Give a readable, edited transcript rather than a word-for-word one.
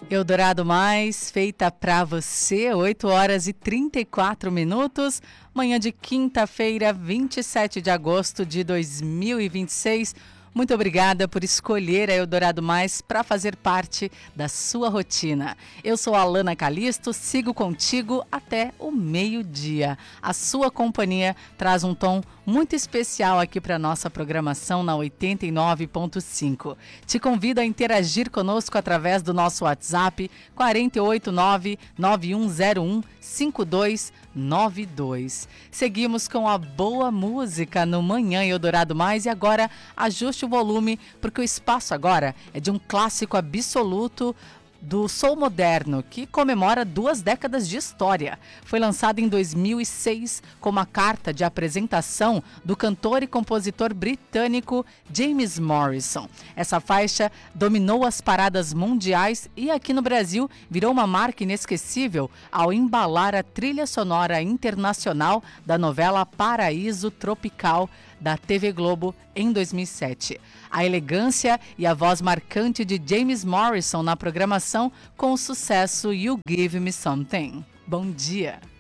Eldorado Mais, feita pra você, 8 horas e 34 minutos, manhã de quinta-feira, 27 de agosto de 2026. Muito obrigada por escolher a Eldorado Mais para fazer parte da sua rotina. Eu sou a Alana Calisto, sigo contigo até o meio-dia. A sua companhia traz um tom muito especial aqui para nossa programação na 89.5. Te convido a interagir conosco através do nosso WhatsApp 489-9101-5292. Seguimos com a boa música no Manhã Eldorado Mais e agora ajuste o volume porque o espaço agora é de um clássico absoluto do soul moderno, que comemora 2 décadas de história. Foi lançado em 2006 como a carta de apresentação do cantor e compositor britânico James Morrison. Essa faixa dominou as paradas mundiais e aqui no Brasil virou uma marca inesquecível ao embalar a trilha sonora internacional da novela Paraíso Tropical da TV Globo em 2007. A elegância e a voz marcante de James Morrison na programação com o sucesso You Give Me Something. Bom dia!